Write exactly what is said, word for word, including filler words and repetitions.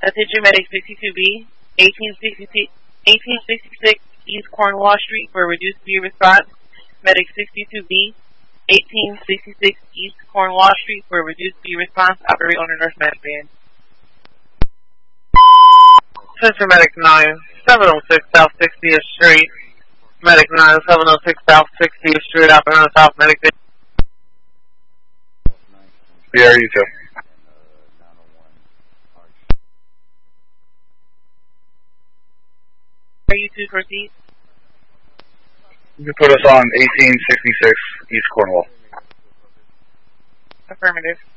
Attention Medic sixty-two B, eighteen sixty-six East Cornwall Street for reduced speed response. Medic sixty-two B, eighteen sixty-six East Cornwall Street for reduced speed response. Operate on the Nurse Medic van. Attention Medic nine, seven oh six South sixtieth Street. Medic nine, seven oh six South sixtieth Street, operating on South Medic van. B R U two. Are you two proceed? You can put us on eighteen sixty-six East Cornwall. Affirmative.